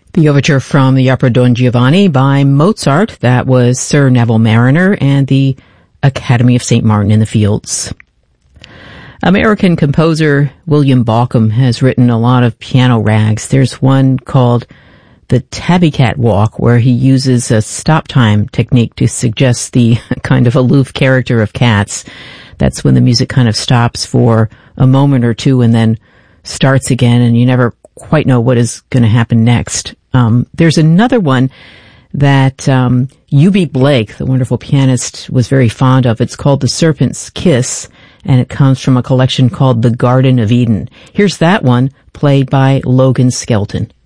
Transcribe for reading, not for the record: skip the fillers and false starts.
The overture from the opera Don Giovanni by Mozart, that was Sir Neville Mariner and the Academy of St. Martin in the Fields. American composer William Bauckham has written a lot of piano rags. There's one called the Tabby Cat Walk, where he uses a stop time technique to suggest the kind of aloof character of cats. That's when the music kind of stops for a moment or two and then starts again, and you never quite know what is going to happen next. There's another one that U.B. Blake, the wonderful pianist, was very fond of. It's called The Serpent's Kiss, and it comes from a collection called The Garden of Eden. Here's that one, played by Logan Skelton.